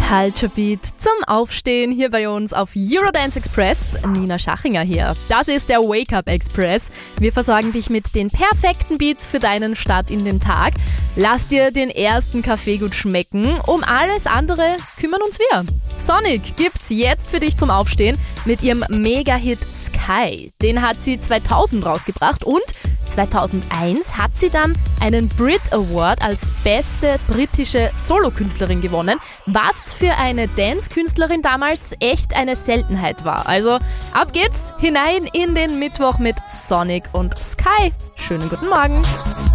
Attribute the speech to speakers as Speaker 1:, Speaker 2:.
Speaker 1: Culture Beat zum Aufstehen hier bei uns auf Eurodance Express. Nina Schachinger hier. Das ist der Wake Up Express. Wir versorgen dich mit den perfekten Beats für deinen Start in den Tag. Lass dir den ersten Kaffee gut schmecken. Um alles andere kümmern uns wir. Sonic gibt's jetzt für dich zum Aufstehen mit ihrem Mega-Hit Sky. Den hat sie 2000 rausgebracht und 2001 hat sie dann einen Brit Award als beste britische Solokünstlerin gewonnen, was für eine Dance-Künstlerin damals echt eine Seltenheit war. Also ab geht's hinein in den Mittwoch mit Sonic und Sky. Schönen guten Morgen.